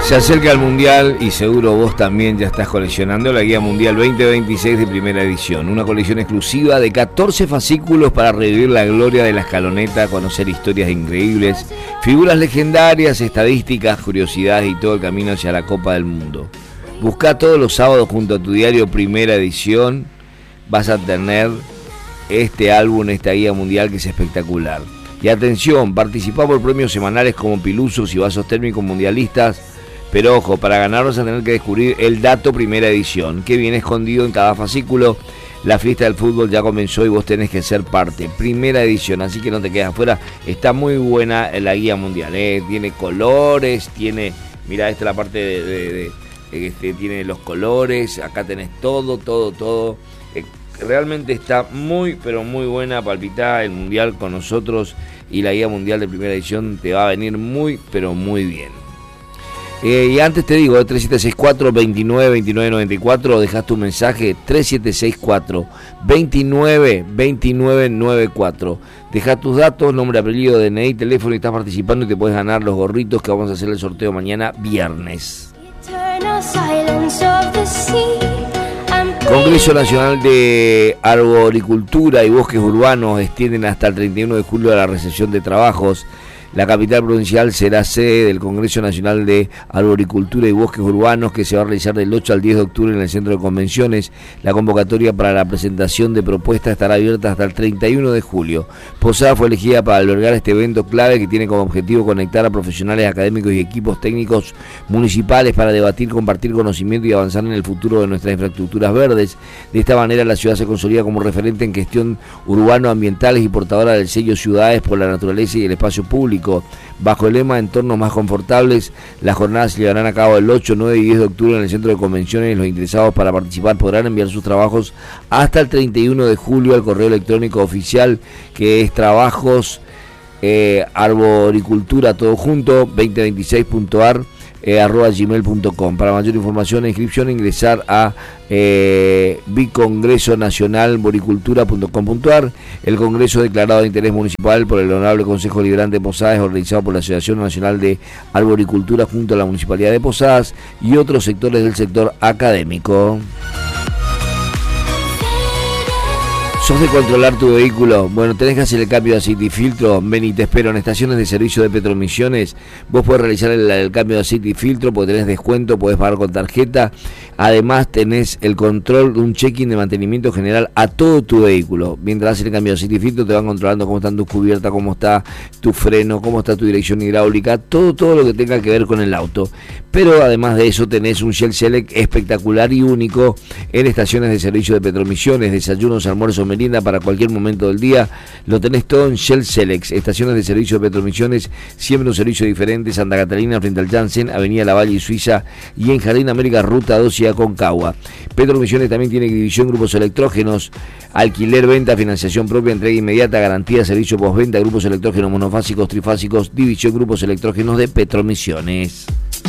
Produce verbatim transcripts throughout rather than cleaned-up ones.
Se acerca el Mundial y seguro vos también ya estás coleccionando la Guía Mundial veinte veintiséis de primera edición. Una colección exclusiva de catorce fascículos para revivir la gloria de la escaloneta, conocer historias increíbles, figuras legendarias, estadísticas, curiosidades y todo el camino hacia la Copa del Mundo. Buscá todos los sábados junto a tu diario Primera Edición. Vas a tener este álbum, esta Guía Mundial que es espectacular. Y atención, participá por premios semanales como pilusos y vasos térmicos mundialistas. Pero ojo, para ganarlos a tener que descubrir el dato Primera Edición, que viene escondido en cada fascículo. La fiesta del fútbol ya comenzó y vos tenés que ser parte. Primera Edición, así que no te quedas afuera. Está muy buena la Guía Mundial, ¿eh? Tiene colores, tiene... Mirá, esta es la parte de... de, de este, tiene los colores, acá tenés todo, todo, todo. Eh, realmente está muy, pero muy buena. Palpitá el Mundial con nosotros y la Guía Mundial de Primera Edición te va a venir muy, pero muy bien. Eh, y antes te digo, tres siete seis cuatro, dos nueve, dos nueve nueve cuatro, dejás tu mensaje, tres siete seis cuatro, dos nueve, dos nueve nueve cuatro. Dejá tus datos, nombre, apellido, D N I, teléfono y estás participando y te puedes ganar los gorritos que vamos a hacer el sorteo mañana viernes. Congreso Nacional de Arboricultura y Bosques Urbanos extienden hasta el treinta y uno de julio a la recepción de trabajos. La capital provincial será sede del Congreso Nacional de Arboricultura y Bosques Urbanos, que se va a realizar del ocho al diez de octubre en el Centro de Convenciones. La convocatoria para la presentación de propuestas estará abierta hasta el treinta y uno de julio. Posada fue elegida para albergar este evento clave que tiene como objetivo conectar a profesionales académicos y equipos técnicos municipales para debatir, compartir conocimiento y avanzar en el futuro de nuestras infraestructuras verdes. De esta manera la ciudad se consolida como referente en gestión urbano-ambientales y portadora del sello Ciudades por la Naturaleza y el Espacio Público. Bajo el lema Entornos Más Confortables, las jornadas se llevarán a cabo el ocho, nueve y diez de octubre en el Centro de Convenciones. Los interesados para participar podrán enviar sus trabajos hasta el treinta y uno de julio al correo electrónico oficial, que es trabajos eh, arboricultura todo junto veinte veintiséis punto ar eh, arroba gmail punto com. Para mayor información e inscripción ingresar a eh, bicongreso nacional arboricultura punto com punto ar. El congreso declarado de interés municipal por el Honorable Consejo Liberante de Posadas, organizado por la Asociación Nacional de Arboricultura junto a la Municipalidad de Posadas y otros sectores del sector académico. ¿Sos de controlar tu vehículo? Bueno, tenés que hacer el cambio de aceite y filtro. Ven y te espero en estaciones de servicio de Petromisiones. Vos podés realizar el, el cambio de aceite y filtro porque tenés descuento, podés pagar con tarjeta. Además tenés el control de un check-in de mantenimiento general a todo tu vehículo. Mientras haces el cambio de aceite y filtro te van controlando cómo están tus cubiertas, cómo está tu freno, cómo está tu dirección hidráulica, todo, todo lo que tenga que ver con el auto. Pero además de eso tenés un Shell Select espectacular y único en estaciones de servicio de Petromisiones. Desayunos, almuerzos, merienda para cualquier momento del día. Lo tenés todo en Shell Select. Estaciones de servicio de Petromisiones, siempre un servicio diferente. Santa Catalina frente al Janssen, Avenida Lavalle y Suiza, y en Jardín América Ruta dos y Aconcagua. Petromisiones también tiene división grupos electrógenos, alquiler, venta, financiación propia, entrega inmediata, garantía, servicio postventa, grupos electrógenos monofásicos, trifásicos, división grupos electrógenos de Petromisiones.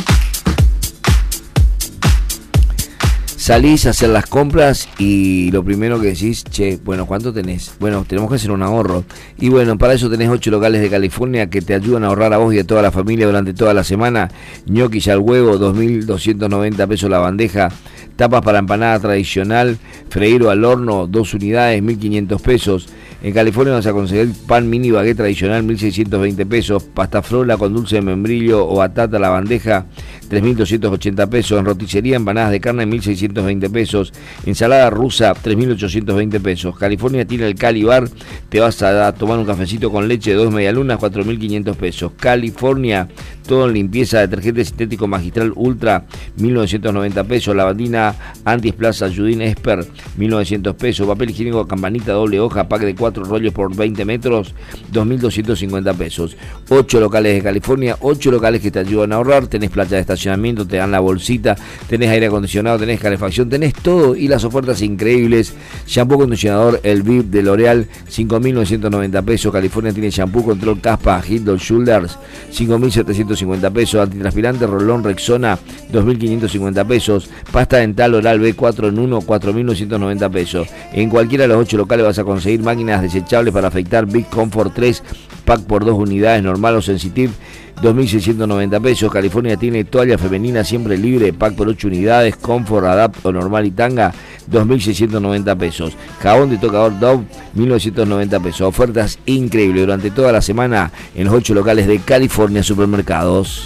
Salís a hacer las compras y lo primero que decís, che, bueno, ¿cuánto tenés? Bueno, tenemos que hacer un ahorro. Y bueno, para eso tenés ocho locales de California que te ayudan a ahorrar a vos y a toda la familia durante toda la semana. Ñoquis al huevo, dos mil doscientos noventa pesos la bandeja. Tapas para empanada tradicional, freíro al horno, dos unidades, mil quinientos pesos. En California vas a conseguir pan mini baguette tradicional, mil seiscientos veinte pesos. Pasta frola con dulce de membrillo o batata la bandeja, tres mil doscientos ochenta pesos. En roticería, empanadas de carne, mil seiscientos veinte pesos. Ensalada rusa, tres mil ochocientos veinte pesos. California tiene el Cali Bar, te vas a tomar un cafecito con leche de dos medialunas, cuatro mil quinientos pesos. California, todo en limpieza, detergente sintético Magistral Ultra, mil novecientos noventa pesos. Lavandina Antis Plaza Judín Esper, mil novecientos pesos. Papel higiénico Campanita doble hoja, pack de cuatro rollos por veinte metros, dos mil doscientos cincuenta pesos. ocho locales de California, ocho locales que te ayudan a ahorrar. Tenés playa de estacionamiento, te dan la bolsita, tenés aire acondicionado, tenés calefacción, tenés todo y las ofertas increíbles. Shampoo acondicionador El V I P de L'Oreal, cinco mil novecientos noventa pesos. California tiene shampoo control caspa Head and Shoulders, cinco mil setecientos cincuenta pesos. Antitranspirante Rolón Rexona, dos mil quinientos cincuenta pesos. Pasta dental Oral B cuatro en uno, cuatro mil novecientos noventa pesos. En cualquiera de los ocho locales vas a conseguir máquinas desechables para afeitar Big Comfort tres, pack por dos unidades, normal o sensitive, dos mil seiscientos noventa pesos. California tiene toalla femenina siempre libre, pack por ocho unidades, Comfort, Adapt o normal y tanga, dos mil seiscientos noventa pesos. Jabón de tocador Dove, mil novecientos noventa pesos. Ofertas increíbles durante toda la semana en los ocho locales de California Supermercados.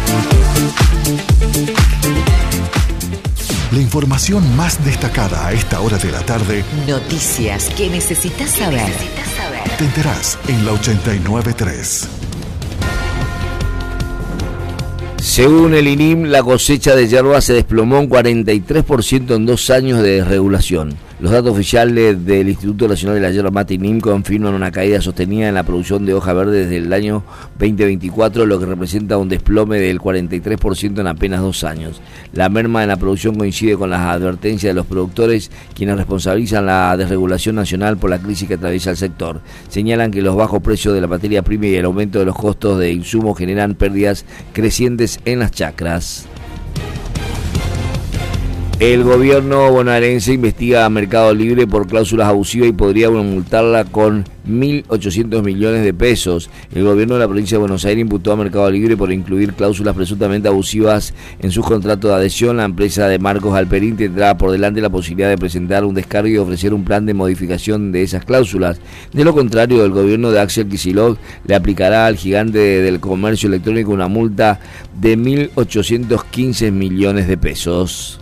La información más destacada a esta hora de la tarde. Noticias que necesitas saber. Te enterás en la ochenta y nueve punto tres. Según el I N I M, la cosecha de yerba se desplomó un cuarenta y tres por ciento en dos años de desregulación. Los datos oficiales del Instituto Nacional de la Yerba Mate I N I M confirman una caída sostenida en la producción de hoja verde desde el año veinte veinticuatro, lo que representa un desplome del cuarenta y tres por ciento en apenas dos años. La merma en la producción coincide con las advertencias de los productores, quienes responsabilizan la desregulación nacional por la crisis que atraviesa el sector. Señalan que los bajos precios de la materia prima y el aumento de los costos de insumos generan pérdidas crecientes en las chacras. El gobierno bonaerense investiga a Mercado Libre por cláusulas abusivas y podría multarla con mil ochocientos millones de pesos. El gobierno de la provincia de Buenos Aires imputó a Mercado Libre por incluir cláusulas presuntamente abusivas en sus contratos de adhesión. La empresa de Marcos Alperín tendrá por delante la posibilidad de presentar un descargo y ofrecer un plan de modificación de esas cláusulas. De lo contrario, el gobierno de Axel Kicillof le aplicará al gigante del comercio electrónico una multa de mil ochocientos quince millones de pesos.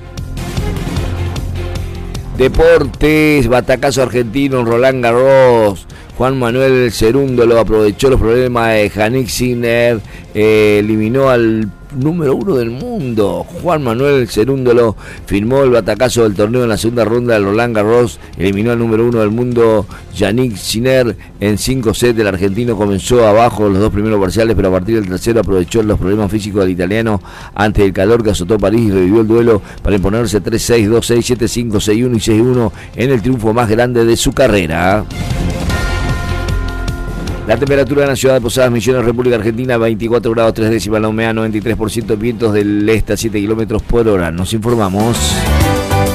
Deportes, batacazo argentino en Roland Garros. Juan Manuel Cerúndolo aprovechó los problemas de Jannik Sinner, eh, eliminó al número uno del mundo. Juan Manuel Cerúndolo firmó el batacazo del torneo en la segunda ronda del Roland Garros, eliminó al número uno del mundo Jannik Sinner en cinco sets. El argentino comenzó abajo los dos primeros parciales, pero a partir del tercero aprovechó los problemas físicos del italiano ante el calor que azotó París y revivió el duelo para imponerse tres seis, dos seis, siete cinco, seis uno y seis uno en el triunfo más grande de su carrera. La temperatura en la ciudad de Posadas Misiones, República Argentina, veinticuatro grados tres décimas, la humedad noventa y tres por ciento, vientos del este a siete kilómetros por hora. Nos informamos.